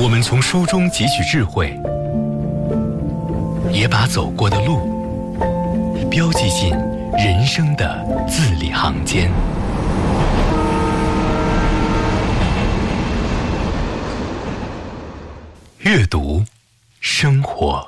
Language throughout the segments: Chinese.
我们从书中汲取智慧，也把走过的路标记进人生的字里行间。阅读，生活。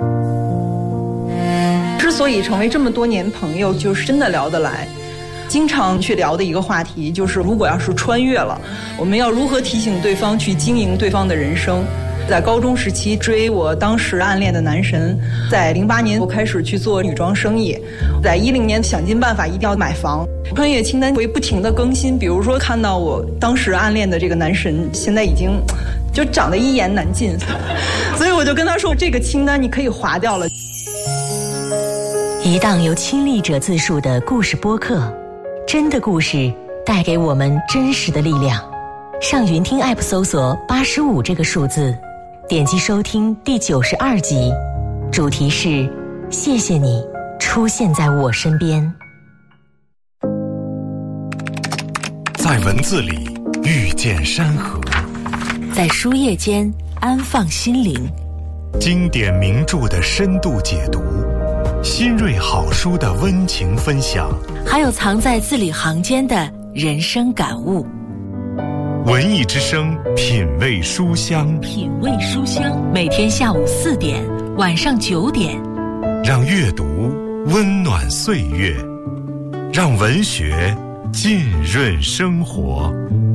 之所以成为这么多年朋友，就是真的聊得来。经常去聊的一个话题就是，如果要是穿越了，我们要如何提醒对方去经营对方的人生。在高中时期追我当时暗恋的男神，在08年我开始去做女装生意，在10年想尽办法一定要买房。穿越清单会不停的更新，比如说看到我当时暗恋的这个男神现在已经就长得一言难尽，所以我就跟他说，这个清单你可以划掉了。 一档由亲历者自述的故事播客，真的故事带给我们真实的力量。上云听 App 搜索85这个数字，点击收听第92集，主题是谢谢你出现在我身边。 在文字里遇见山河， 在书页间安放心灵， 经典名著的深度解读，新锐好书的温情分享， 还有藏在字里行间的人生感悟。 文艺之声，品味书香， 品味书香，每天下午4点，晚上9点， 让阅读温暖岁月，让文学浸润生活。